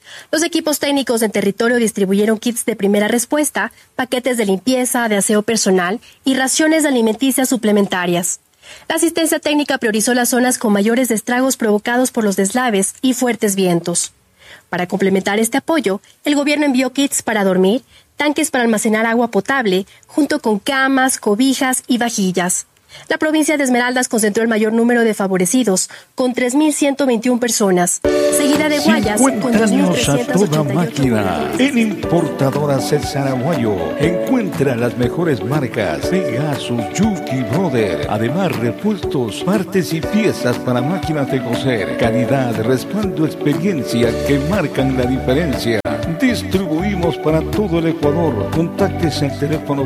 Los equipos técnicos en territorio distribuyeron kits de primera respuesta, paquetes de limpieza, de aseo personal y raciones alimenticias suplementarias. La asistencia técnica priorizó las zonas con mayores estragos provocados por los deslaves y fuertes vientos. Para complementar este apoyo, el gobierno envió kits para dormir, tanques para almacenar agua potable, junto con camas, cobijas y vajillas. La provincia de Esmeraldas concentró el mayor número de favorecidos, con 3.121 personas, seguida de Guayas, con 2.388. En Importadora César Aguayo encuentra las mejores marcas Pegasus, Yuki Brother, además repuestos, partes y piezas para máquinas de coser, calidad, respaldo, experiencia que marcan la diferencia. Distribuimos para todo el Ecuador. Contáctese al teléfono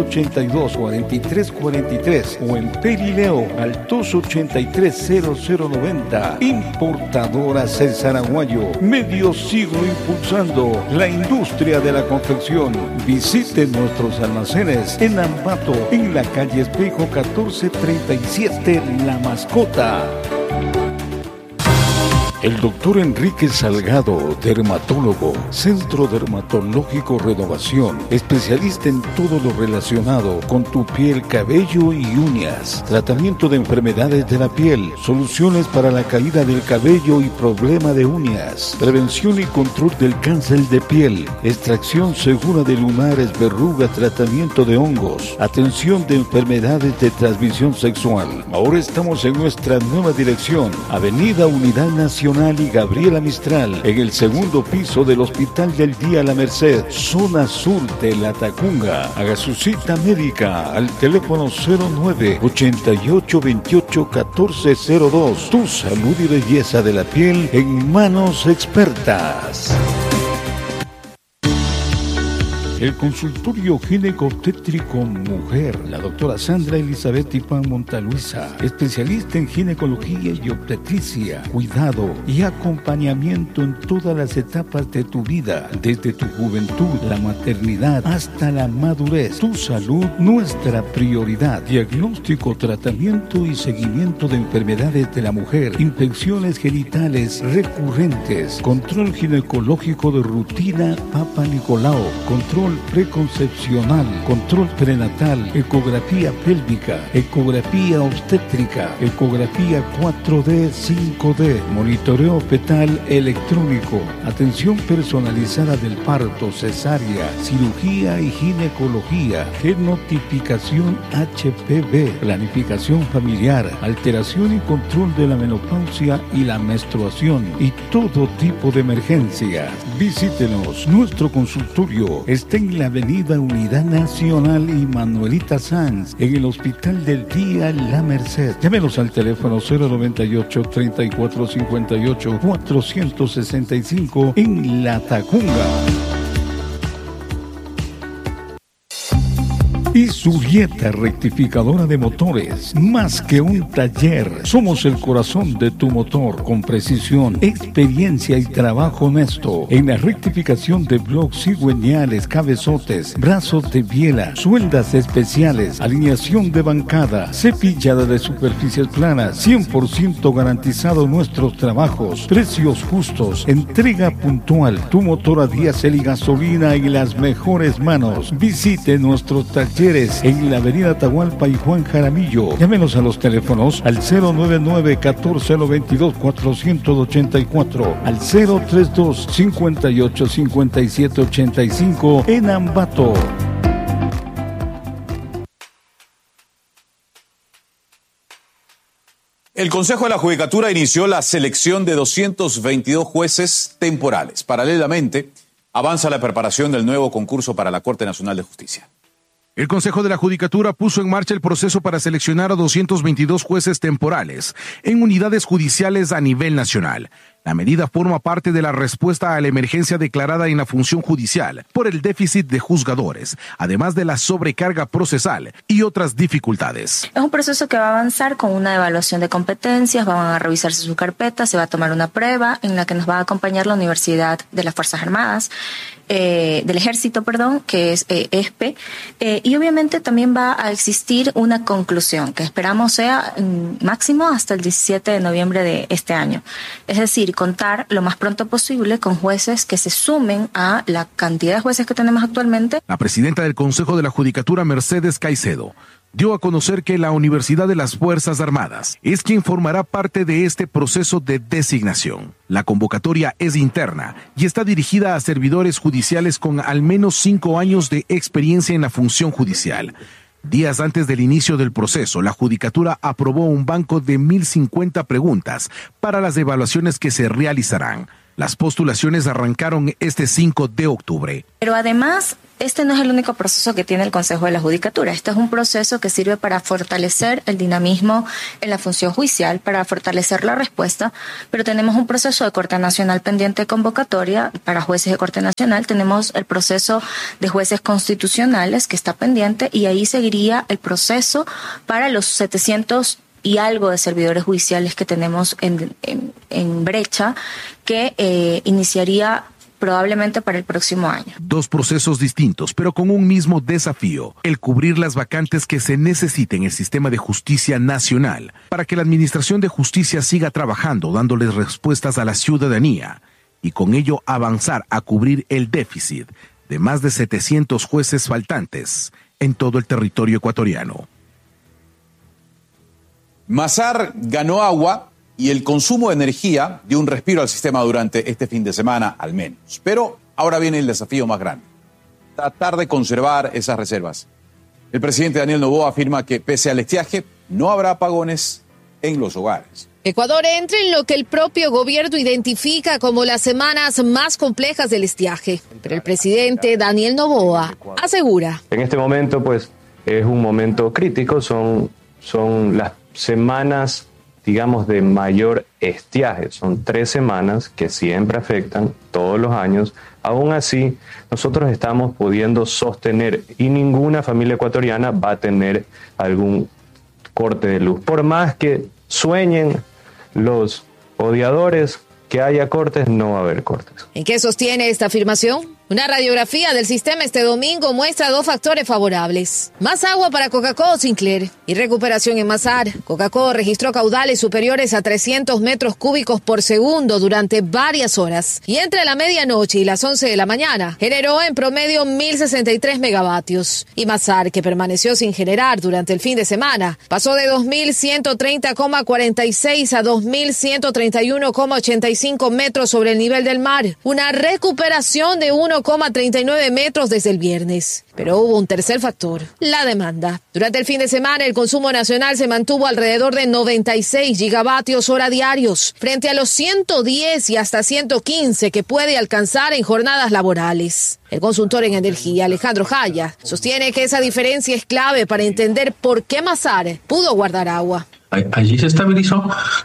282-4343 o en Perileo al 283-0090. Importadora César Aguayo. Medio siglo impulsando la industria de la confección. Visite nuestros almacenes en Ambato, en la calle Espejo 1437, La Mascota. El doctor Enrique Salgado, dermatólogo, Centro Dermatológico Renovación, especialista en todo lo relacionado con tu piel, cabello y uñas, tratamiento de enfermedades de la piel, soluciones para la caída del cabello y problema de uñas, prevención y control del cáncer de piel, extracción segura de lunares, verrugas, tratamiento de hongos, atención de enfermedades de transmisión sexual. Ahora estamos en nuestra nueva dirección, Avenida Unidad Nacional y Gabriela Mistral, en el segundo piso del Hospital del Día La Merced, zona sur de La Tacunga. Haga su cita médica al teléfono 09-8828-1402. Tu salud y belleza de la piel en manos expertas. El consultorio ginecoobstétrico Mujer, la doctora Sandra Elizabeth Ipán Montaluisa, especialista en ginecología y obstetricia, cuidado y acompañamiento en todas las etapas de tu vida, desde tu juventud, la maternidad hasta la madurez. Tu salud, nuestra prioridad. Diagnóstico, tratamiento y seguimiento de enfermedades de la mujer, infecciones genitales recurrentes, control ginecológico de rutina Papa Nicolau, control preconcepcional, control prenatal, ecografía pélvica, ecografía obstétrica, ecografía 4D, 5D, monitoreo fetal electrónico, atención personalizada del parto, cesárea, cirugía y ginecología, genotipicación HPV, planificación familiar, alteración y control de la menopausia y la menstruación y todo tipo de emergencias. Visítenos. Nuestro consultorio está en la Avenida Unidad Nacional y Manuelita Sanz, en el Hospital del Día La Merced. Llámenos al teléfono 098-3458-465 en La Tacunga. Y Surieta Rectificadora de Motores, más que un taller, somos el corazón de tu motor, con precisión, experiencia y trabajo honesto, en la rectificación de bloques cigüeñales, cabezotes, brazos de biela, sueldas especiales, alineación de bancada, cepillada de superficies planas, 100% garantizado nuestros trabajos, precios justos, entrega puntual, tu motor a diésel y gasolina en las mejores manos. Visite nuestros talleres en la avenida Atahualpa y Juan Jaramillo. Llámenos a los teléfonos al 099-1492-484, al 032-58-57-85 en Ambato. El Consejo de la Judicatura inició la selección de 222 jueces temporales. Paralelamente, avanza la preparación del nuevo concurso para la Corte Nacional de Justicia. El Consejo de la Judicatura puso en marcha el proceso para seleccionar a 222 jueces temporales en unidades judiciales a nivel nacional. La medida forma parte de la respuesta a la emergencia declarada en la función judicial por el déficit de juzgadores, además de la sobrecarga procesal y otras dificultades. Es un proceso que va a avanzar con una evaluación de competencias, van a revisarse su carpeta, se va a tomar una prueba en la que nos va a acompañar la Universidad de las Fuerzas Armadas, del Ejército, que es ESPE, y obviamente también va a existir una conclusión que esperamos sea máximo hasta el 17 de noviembre de este año. Es decir, contar lo más pronto posible con jueces que se sumen a la cantidad de jueces que tenemos actualmente. La presidenta del Consejo de la Judicatura, Mercedes Caicedo, dio a conocer que la Universidad de las Fuerzas Armadas es quien formará parte de este proceso de designación. La convocatoria es interna y está dirigida a servidores judiciales con al menos 5 años de experiencia en la función judicial. Días antes del inicio del proceso, la Judicatura aprobó un banco de 1.050 preguntas para las evaluaciones que se realizarán. Las postulaciones arrancaron este 5 de octubre. Pero además, este no es el único proceso que tiene el Consejo de la Judicatura. Este es un proceso que sirve para fortalecer el dinamismo en la función judicial, para fortalecer la respuesta, pero tenemos un proceso de Corte Nacional pendiente de convocatoria para jueces de Corte Nacional. Tenemos el proceso de jueces constitucionales que está pendiente y ahí seguiría el proceso para los 700 y algo de servidores judiciales que tenemos en brecha, que iniciaría probablemente para el próximo año. 2 procesos distintos, pero con un mismo desafío: el cubrir las vacantes que se necesiten en el sistema de justicia nacional, para que la Administración de Justicia siga trabajando, dándoles respuestas a la ciudadanía, y con ello avanzar a cubrir el déficit de más de 700 jueces faltantes en todo el territorio ecuatoriano. Masar ganó agua y el consumo de energía dio un respiro al sistema durante este fin de semana, al menos. Pero ahora viene el desafío más grande: tratar de conservar esas reservas. El presidente Daniel Noboa afirma que, pese al estiaje, no habrá apagones en los hogares. Ecuador entra en lo que el propio gobierno identifica como las semanas más complejas del estiaje. Pero el presidente Daniel Noboa asegura: en este momento, pues, es un momento crítico, son las semanas, digamos, de mayor estiaje. Son 3 semanas que siempre afectan todos los años. Aún así, nosotros estamos pudiendo sostener y ninguna familia ecuatoriana va a tener algún corte de luz. Por más que sueñen los odiadores que haya cortes, no va a haber cortes. ¿En qué sostiene esta afirmación? Una radiografía del sistema este domingo muestra 2 factores favorables: más agua para Coca-Cola Sinclair y recuperación en Masar. Coca-Cola registró caudales superiores a 300 metros cúbicos por segundo durante varias horas, y entre la medianoche y las 11 de la mañana generó en promedio 1.063 megavatios. Y Masar, que permaneció sin generar durante el fin de semana, pasó de 2.130,46 a 2.131,85 metros sobre el nivel del mar, una recuperación de 1,39 metros desde el viernes. Pero hubo un tercer factor: la demanda. Durante el fin de semana, el consumo nacional se mantuvo alrededor de 96 gigavatios hora diarios, frente a los 110 y hasta 115 que puede alcanzar en jornadas laborales. El consultor en energía, Alejandro Jaya, sostiene que esa diferencia es clave para entender por qué Masar pudo guardar agua. Allí se estabilizó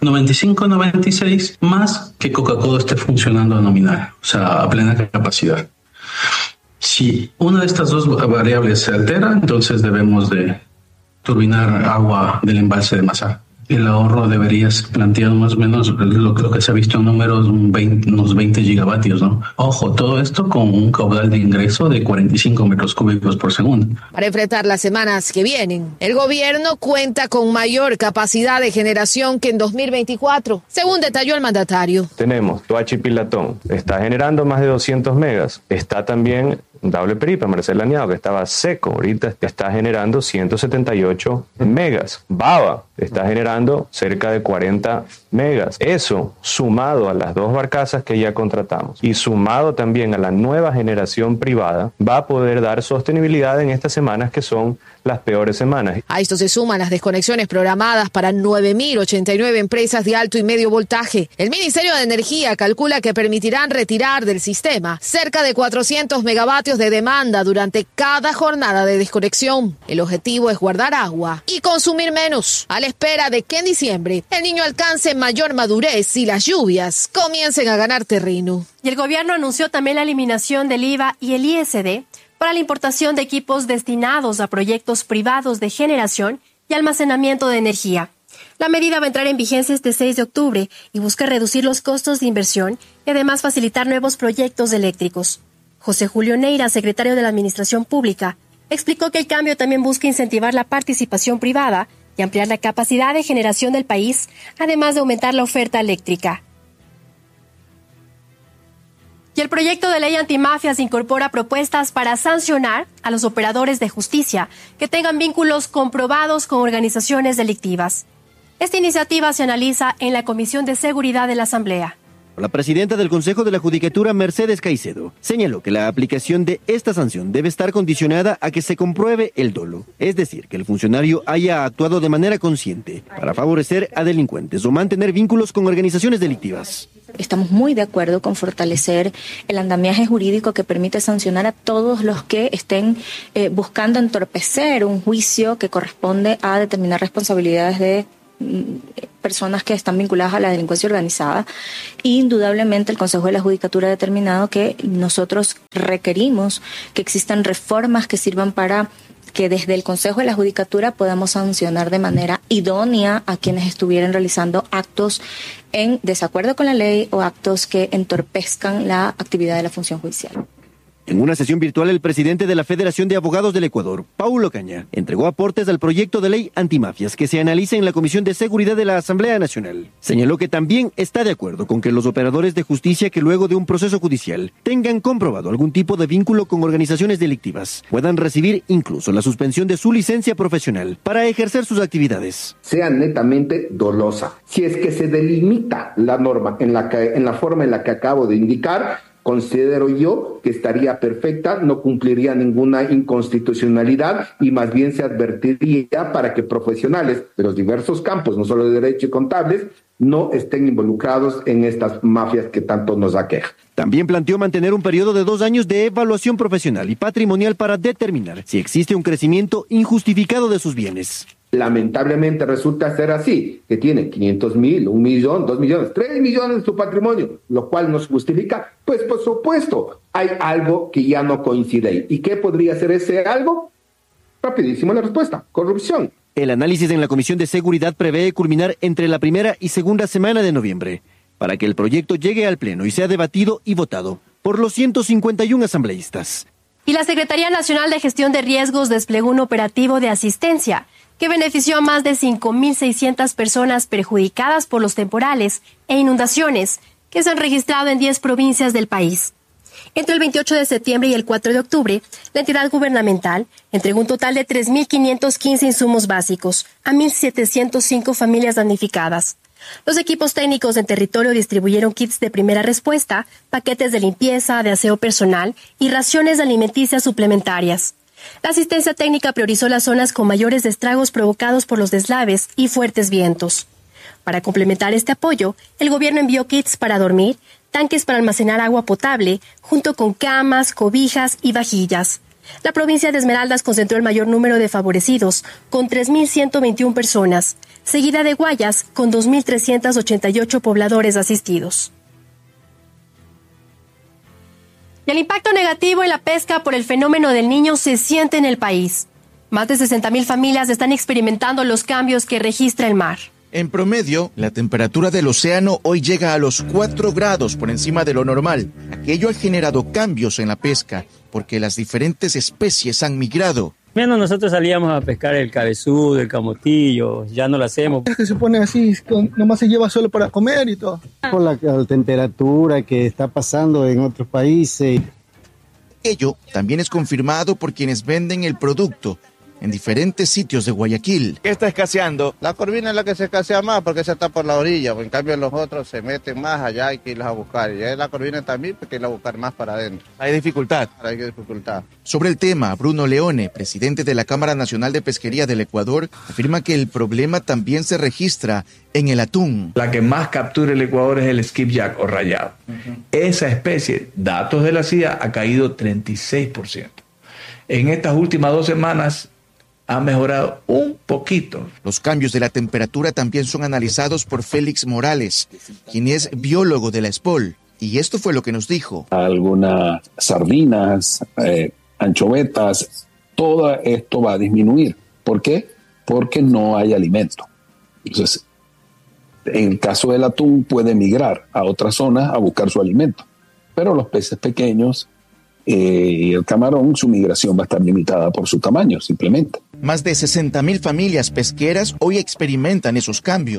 95-96, más que Coca-Cola esté funcionando a nominal, o sea, a plena capacidad. Si una de estas 2 variables se altera, entonces debemos de turbinar agua del embalse de Masar. El ahorro debería ser planteado más o menos lo que se ha visto en números, unos 20 gigavatios, ¿no? Ojo, todo esto con un caudal de ingreso de 45 metros cúbicos por segundo. Para enfrentar las semanas que vienen, el gobierno cuenta con mayor capacidad de generación que en 2024, según detalló el mandatario. Tenemos Toachi Pilatón, está generando más de 200 megas. Está también Daule Peripa, Marcela Niao, que estaba seco, ahorita está generando 178 megas. Baba está generando cerca de 40 megas. Eso, sumado a las 2 barcazas que ya contratamos y sumado también a la nueva generación privada, va a poder dar sostenibilidad en estas semanas que son las peores semanas. A esto se suman las desconexiones programadas para 9.089 empresas de alto y medio voltaje. El Ministerio de Energía calcula que permitirán retirar del sistema cerca de 400 megavatios de demanda durante cada jornada de desconexión. El objetivo es guardar agua y consumir menos, a la espera de que en diciembre el Niño alcance mayor madurez y las lluvias comiencen a ganar terreno. Y el gobierno anunció también la eliminación del IVA y el ISD para la importación de equipos destinados a proyectos privados de generación y almacenamiento de energía. La medida va a entrar en vigencia este 6 de octubre y busca reducir los costos de inversión y además facilitar nuevos proyectos eléctricos. José Julio Neira, secretario de la Administración Pública, explicó que el cambio también busca incentivar la participación privada y ampliar la capacidad de generación del país, además de aumentar la oferta eléctrica. Y el proyecto de ley antimafias incorpora propuestas para sancionar a los operadores de justicia que tengan vínculos comprobados con organizaciones delictivas. Esta iniciativa se analiza en la Comisión de Seguridad de la Asamblea. La presidenta del Consejo de la Judicatura, Mercedes Caicedo, señaló que la aplicación de esta sanción debe estar condicionada a que se compruebe el dolo, es decir, que el funcionario haya actuado de manera consciente para favorecer a delincuentes o mantener vínculos con organizaciones delictivas. Estamos muy de acuerdo con fortalecer el andamiaje jurídico que permite sancionar a todos los que estén buscando entorpecer un juicio que corresponde a determinar responsabilidades de personas que están vinculadas a la delincuencia organizada. Indudablemente el Consejo de la Judicatura ha determinado que nosotros requerimos que existan reformas que sirvan para que desde el Consejo de la Judicatura podamos sancionar de manera idónea a quienes estuvieran realizando actos en desacuerdo con la ley o actos que entorpezcan la actividad de la función judicial. En una sesión virtual, el presidente de la Federación de Abogados del Ecuador, Paulo Caña, entregó aportes al proyecto de ley antimafias que se analiza en la Comisión de Seguridad de la Asamblea Nacional. Señaló que también está de acuerdo con que los operadores de justicia que luego de un proceso judicial tengan comprobado algún tipo de vínculo con organizaciones delictivas puedan recibir incluso la suspensión de su licencia profesional para ejercer sus actividades. Sea netamente dolosa. Si es que se delimita la norma en la forma en la que acabo de indicar, considero yo que estaría perfecta, no cumpliría ninguna inconstitucionalidad y más bien se advertiría para que profesionales de los diversos campos, no solo de derecho y contables, no estén involucrados en estas mafias que tanto nos aquejan. También planteó mantener un periodo de 2 años de evaluación profesional y patrimonial para determinar si existe un crecimiento injustificado de sus bienes. Lamentablemente resulta ser así, que tiene 500,000, 1 millón, 2 millones, 3 millones de su patrimonio, lo cual nos justifica. Pues por supuesto, hay algo que ya no coincide. ¿Y qué podría ser ese algo? Rapidísimo la respuesta: corrupción. El análisis en la Comisión de Seguridad prevé culminar entre la primera y segunda semana de noviembre, para que el proyecto llegue al Pleno y sea debatido y votado por los 151 asambleístas. Y la Secretaría Nacional de Gestión de Riesgos desplegó un operativo de asistencia que benefició a más de 5.600 personas perjudicadas por los temporales e inundaciones que se han registrado en 10 provincias del país. Entre el 28 de septiembre y el 4 de octubre, la entidad gubernamental entregó un total de 3.515 insumos básicos a 1.705 familias damnificadas. Los equipos técnicos en territorio distribuyeron kits de primera respuesta, paquetes de limpieza, de aseo personal y raciones alimenticias suplementarias. La asistencia técnica priorizó las zonas con mayores estragos provocados por los deslaves y fuertes vientos. Para complementar este apoyo, el gobierno envió kits para dormir, tanques para almacenar agua potable, junto con camas, cobijas y vajillas. La provincia de Esmeraldas concentró el mayor número de favorecidos, con 3.121 personas, seguida de Guayas, con 2.388 pobladores asistidos. Y el impacto negativo en la pesca por el fenómeno del Niño se siente en el país. Más de 60.000 familias están experimentando los cambios que registra el mar. En promedio, la temperatura del océano hoy llega a los 4 grados por encima de lo normal. Aquello ha generado cambios en la pesca, porque las diferentes especies han migrado. Menos nosotros salíamos a pescar el cabezudo, el camotillo, ya no lo hacemos. Es que se pone así, nomás se lleva solo para comer y todo. Por la temperatura que está pasando en otros países. Ello también es confirmado por quienes venden el producto en diferentes sitios de Guayaquil. ¿Qué está escaseando? La corvina es la que se escasea más porque se está por la orilla, en cambio los otros se meten más allá, hay que irlos a buscar. Y la corvina también hay que irla a buscar más para adentro. Hay dificultad. Hay dificultad. Sobre el tema, Bruno Leone, presidente de la Cámara Nacional de Pesquería del Ecuador, afirma que el problema también se registra en el atún. La que más captura el Ecuador es el skipjack o rayado. Esa especie, datos de la CIA, ha caído 36%. En estas últimas 2 semanas ha mejorado un poquito. Los cambios de la temperatura también son analizados por Félix Morales, quien es biólogo de la SPOL. Y esto fue lo que nos dijo. Algunas sardinas, anchovetas, todo esto va a disminuir. ¿Por qué? Porque no hay alimento. Entonces, en el caso del atún puede migrar a otras zonas a buscar su alimento. Pero los peces pequeños y el camarón, su migración va a estar limitada por su tamaño, simplemente. Más de 60.000 familias pesqueras hoy experimentan esos cambios.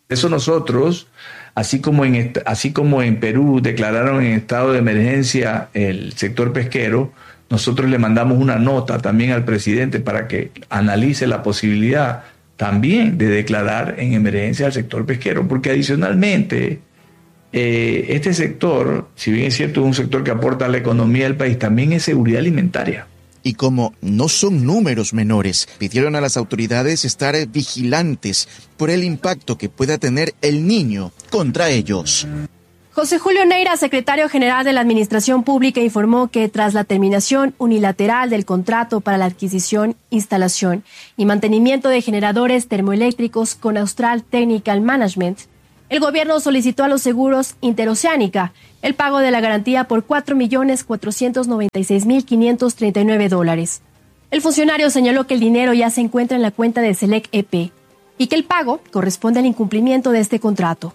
Eso nosotros, así como en Perú declararon en estado de emergencia el sector pesquero, nosotros le mandamos una nota también al presidente para que analice la posibilidad también de declarar en emergencia al sector pesquero, porque adicionalmente este sector, si bien es cierto, es un sector que aporta a la economía del país, también es seguridad alimentaria. Y como no son números menores, pidieron a las autoridades estar vigilantes por el impacto que pueda tener el niño contra ellos. José Julio Neira, secretario general de la Administración Pública, informó que tras la terminación unilateral del contrato para la adquisición, instalación y mantenimiento de generadores termoeléctricos con Austral Technical Management, el gobierno solicitó a los seguros Interoceánica el pago de la garantía por $4.496.539. El funcionario señaló que el dinero ya se encuentra en la cuenta de Select EP y que el pago corresponde al incumplimiento de este contrato.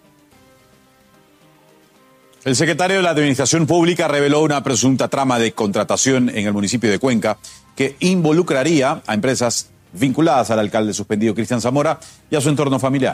El secretario de la Administración Pública reveló una presunta trama de contratación en el municipio de Cuenca que involucraría a empresas vinculadas al alcalde suspendido Cristian Zamora y a su entorno familiar.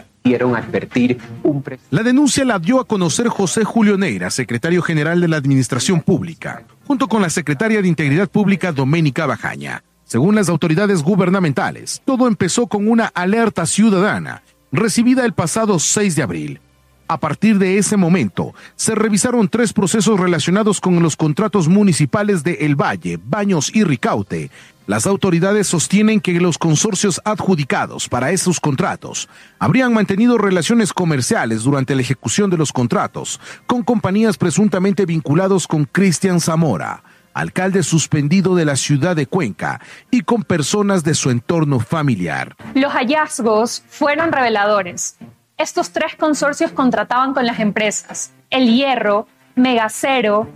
La denuncia la dio a conocer José Julio Neira, secretario general de la Administración Pública, junto con la secretaria de Integridad Pública Doménica Bajaña. Según las autoridades gubernamentales, todo empezó con una alerta ciudadana recibida el pasado 6 de abril. A partir de ese momento, se revisaron 3 procesos relacionados con los contratos municipales de El Valle, Baños y Ricaute. Las autoridades sostienen que los consorcios adjudicados para esos contratos habrían mantenido relaciones comerciales durante la ejecución de los contratos con compañías presuntamente vinculados con Cristian Zamora, alcalde suspendido de la ciudad de Cuenca, y con personas de su entorno familiar. Los hallazgos fueron reveladores. Estos 3 consorcios contrataban con las empresas El Hierro, Megacero,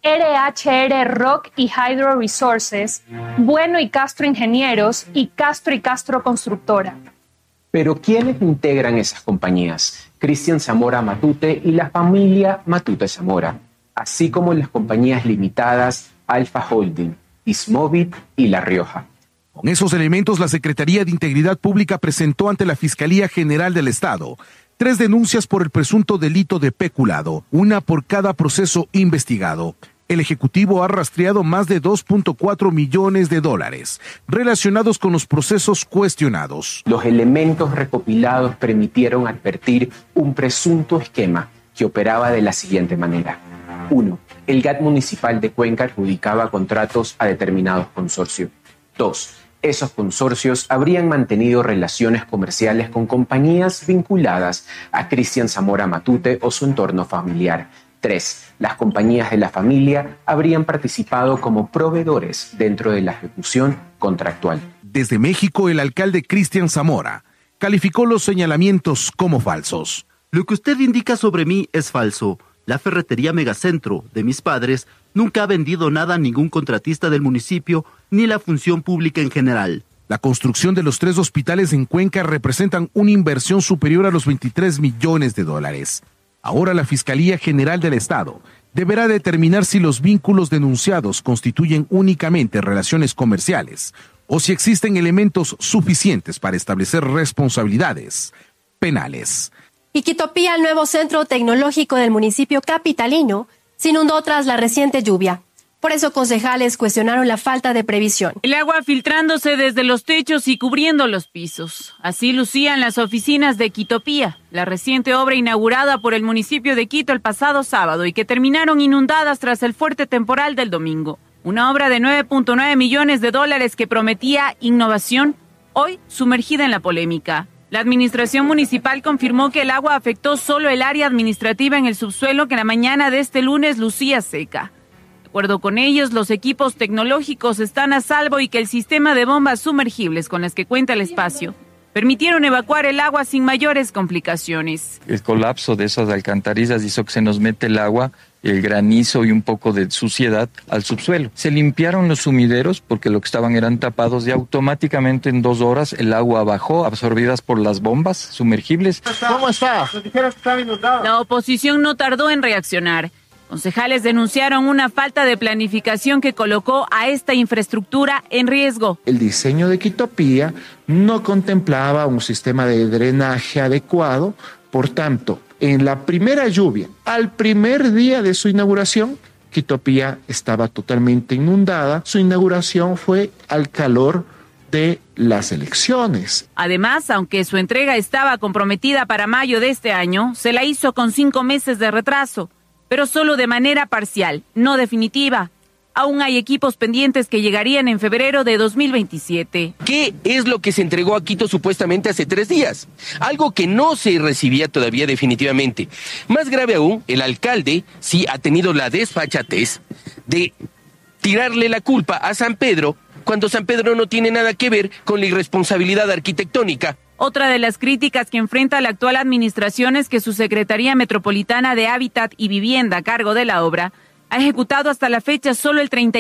RHR Rock y Hydro Resources, Bueno y Castro Ingenieros y Castro Constructora. Pero ¿quiénes integran esas compañías? Cristian Zamora Matute y la familia Matute Zamora, así como las compañías limitadas Alfa Holding, Ismovit y La Rioja. Con esos elementos, la Secretaría de Integridad Pública presentó ante la Fiscalía General del Estado 3 denuncias por el presunto delito de peculado, una por cada proceso investigado. El Ejecutivo ha rastreado más de $2.4 millones relacionados con los procesos cuestionados. Los elementos recopilados permitieron advertir un presunto esquema que operaba de la siguiente manera. 1. El GAT municipal de Cuenca adjudicaba contratos a determinados consorcios. 2. Esos consorcios habrían mantenido relaciones comerciales con compañías vinculadas a Cristian Zamora Matute o su entorno familiar. 3. Las compañías de la familia habrían participado como proveedores dentro de la ejecución contractual. Desde México, el alcalde Cristian Zamora calificó los señalamientos como falsos. Lo que usted indica sobre mí es falso. La ferretería Megacentro de mis padres nunca ha vendido nada a ningún contratista del municipio ni la función pública en general. La construcción de los 3 hospitales en Cuenca representan una inversión superior a los $23 millones. Ahora la Fiscalía General del Estado deberá determinar si los vínculos denunciados constituyen únicamente relaciones comerciales o si existen elementos suficientes para establecer responsabilidades penales. Iquitopía, el nuevo centro tecnológico del municipio capitalino, se inundó tras la reciente lluvia. Por eso concejales cuestionaron la falta de previsión. El agua filtrándose desde los techos y cubriendo los pisos. Así lucían las oficinas de Iquitopía, la reciente obra inaugurada por el municipio de Quito el pasado sábado y que terminaron inundadas tras el fuerte temporal del domingo. Una obra de $9.9 millones que prometía innovación, hoy sumergida en la polémica. La administración municipal confirmó que el agua afectó solo el área administrativa en el subsuelo que la mañana de este lunes lucía seca. De acuerdo con ellos, los equipos tecnológicos están a salvo y que el sistema de bombas sumergibles con las que cuenta el espacio permitieron evacuar el agua sin mayores complicaciones. El colapso de esas alcantarillas hizo que se nos mete el agua, el granizo y un poco de suciedad al subsuelo. Se limpiaron los sumideros porque lo que estaban eran tapados y automáticamente en 2 horas el agua bajó, absorbidas por las bombas sumergibles. ¿Cómo está? La oposición no tardó en reaccionar. Concejales denunciaron una falta de planificación que colocó a esta infraestructura en riesgo. El diseño de Quitopía no contemplaba un sistema de drenaje adecuado, por tanto, en la primera lluvia, al primer día de su inauguración, Quitopía estaba totalmente inundada. Su inauguración fue al calor de las elecciones. Además, aunque su entrega estaba comprometida para mayo de este año, se la hizo con 5 meses de retraso, pero solo de manera parcial, no definitiva. Aún hay equipos pendientes que llegarían en febrero de 2027. ¿Qué es lo que se entregó a Quito supuestamente hace 3 días? Algo que no se recibía todavía definitivamente. Más grave aún, el alcalde sí ha tenido la desfachatez de tirarle la culpa a San Pedro cuando San Pedro no tiene nada que ver con la irresponsabilidad arquitectónica. Otra de las críticas que enfrenta la actual administración es que su Secretaría Metropolitana de Hábitat y Vivienda a cargo de la obra ha ejecutado hasta la fecha solo el 30%.